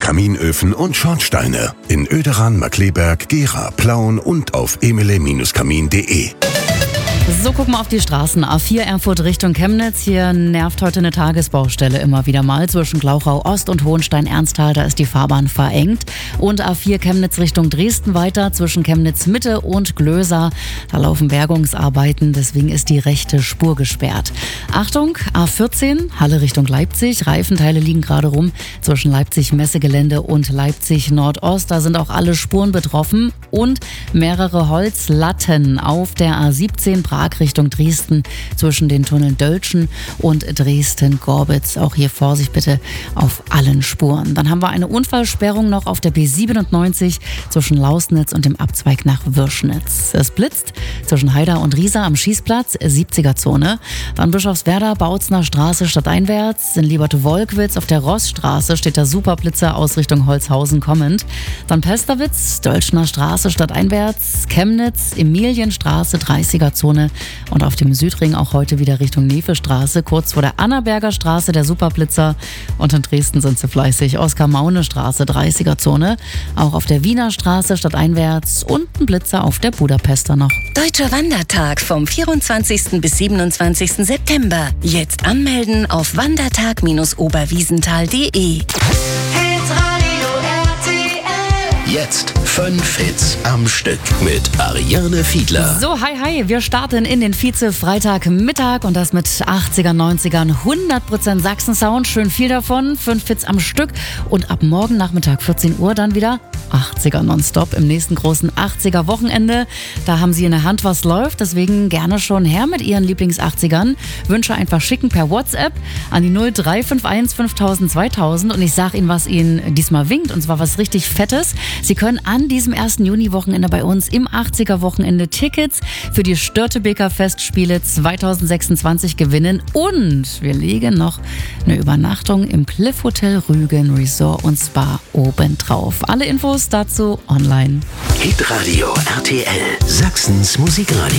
Kaminöfen und Schornsteine. In Oederan, Markkleeberg, Gera, Plauen und auf emele-kamin.de. So, gucken wir auf die Straßen. A4 Erfurt Richtung Chemnitz. Hier nervt heute eine Tagesbaustelle immer wieder mal. Zwischen Glauchau Ost und Hohenstein-Ernsthal, da ist die Fahrbahn verengt. Und A4 Chemnitz Richtung Dresden weiter. Zwischen Chemnitz Mitte und Glösa, da laufen Bergungsarbeiten. Deswegen ist die rechte Spur gesperrt. Achtung, A14 Halle Richtung Leipzig. Reifenteile liegen gerade rum. Zwischen Leipzig Messegelände und Leipzig Nordost. Da sind auch alle Spuren betroffen. Und mehrere Holzlatten auf der A17 Prag Richtung Dresden zwischen den Tunneln Döltschen und Dresden-Gorbitz. Auch hier Vorsicht bitte auf allen Spuren. Dann haben wir eine Unfallsperrung noch auf der B97 zwischen Lausnitz und dem Abzweig nach Würschnitz. Es blitzt zwischen Haida und Riesa am Schießplatz, 70er-Zone. Dann Bischofswerda, Bautzner Straße stadteinwärts. In Lieberte-Wolkwitz auf der Rossstraße steht der Superblitzer aus Richtung Holzhausen kommend. Dann Pesterwitz, Döltschner Straße stadteinwärts. Chemnitz, Emilienstraße, 30er-Zone. Und auf dem Südring auch heute wieder Richtung Nevestraße, kurz vor der Annaberger Straße der Superblitzer. Und in Dresden sind sie fleißig. Oskar-Maune-Straße, 30er-Zone. Auch auf der Wiener Straße stadteinwärts und ein Blitzer auf der Budapester noch. Deutscher Wandertag vom 24. bis 27. September. Jetzt anmelden auf wandertag-oberwiesenthal.de. Jetzt 5 Hits am Stück mit Ariane Fiedler. So, hi, wir starten in den Vize-Freitagmittag und das mit 80er, 90ern, 100% Sachsen-Sound, schön viel davon, 5 Hits am Stück und ab morgen Nachmittag 14 Uhr dann wieder 80er nonstop im nächsten großen 80er Wochenende. Da haben Sie in der Hand, was läuft, deswegen gerne schon her mit Ihren Lieblings-80ern. Wünsche einfach schicken per WhatsApp an die 0351 5000 2000 und ich sage Ihnen, was Ihnen diesmal winkt und zwar was richtig Fettes. Sie können an diesem 1. Juni-Wochenende bei uns im 80er-Wochenende Tickets für die Störtebeker Festspiele 2026 gewinnen und wir legen noch eine Übernachtung im Cliff Hotel Rügen Resort und Spa obendrauf. Alle Infos dazu online. Hitradio RTL, Sachsens Musikradio.